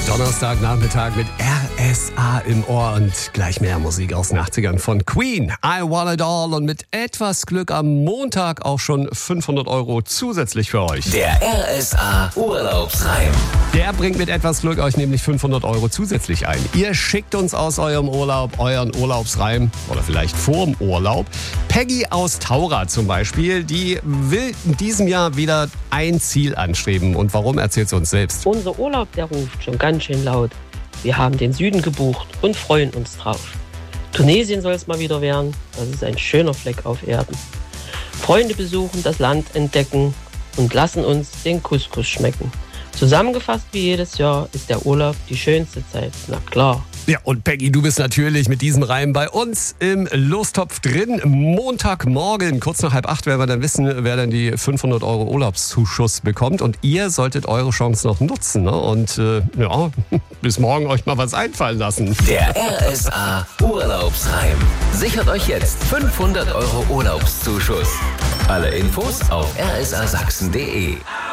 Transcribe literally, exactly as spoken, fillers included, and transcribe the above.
Donnerstagnachmittag mit R S A im Ohr und gleich mehr Musik aus den achtzigern von Queen. I Want It All und mit etwas Glück am Montag auch schon fünfhundert Euro zusätzlich für euch. Der R S A Urlaubsreim. Der bringt mit etwas Glück euch nämlich fünfhundert Euro zusätzlich ein. Ihr schickt uns aus eurem Urlaub euren Urlaubsreim oder vielleicht vorm Urlaub. Peggy aus Taura zum Beispiel, die will in diesem Jahr wieder ein Ziel anstreben. Und warum, erzählt sie uns selbst. Unser Urlaub, der ruft schon ganz schön laut. Wir haben den Süden gebucht und freuen uns drauf. Tunesien soll es mal wieder werden. Das ist ein schöner Fleck auf Erden. Freunde besuchen, das Land entdecken und lassen uns den Couscous schmecken. Zusammengefasst wie jedes Jahr ist der Urlaub die schönste Zeit. Na klar. Ja, und Peggy, du bist natürlich mit diesem Reim bei uns im Lostopf drin. Montagmorgen, kurz nach halb acht, werden wir dann wissen, wer dann die fünfhundert Euro Urlaubszuschuss bekommt. Und ihr solltet eure Chance noch nutzen. Ne? Und äh, ja, bis morgen euch mal was einfallen lassen. Der R S A Urlaubsreim. Sichert euch jetzt fünfhundert Euro Urlaubszuschuss. Alle Infos auf r s a sachsen punkt d e.